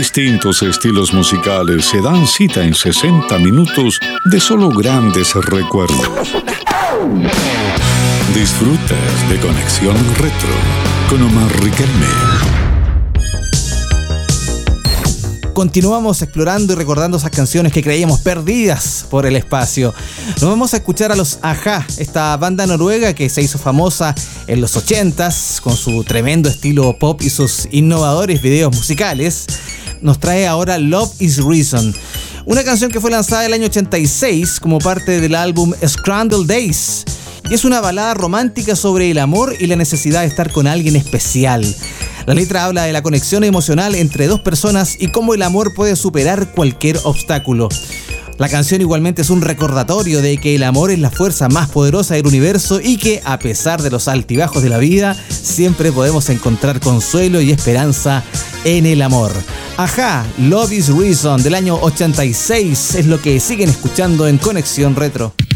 distintos estilos musicales se dan cita en 60 minutos de solo grandes recuerdos. Disfrutas de Conexión Retro con Omar Riquelme. Continuamos explorando y recordando esas canciones que creíamos perdidas por el espacio. Nos vamos a escuchar a los A-ha, esta banda noruega que se hizo famosa en los 80s con su tremendo estilo pop y sus innovadores videos musicales. Nos trae ahora Love is Reason, una canción que fue lanzada el año 86 como parte del álbum Scrambled Days. Y es una balada romántica sobre el amor y la necesidad de estar con alguien especial. La letra habla de la conexión emocional entre dos personas y cómo el amor puede superar cualquier obstáculo. La canción igualmente es un recordatorio de que el amor es la fuerza más poderosa del universo y que, a pesar de los altibajos de la vida, siempre podemos encontrar consuelo y esperanza en el amor. A-ha, Love is Reason del año 86 es lo que siguen escuchando en Conexión Retro.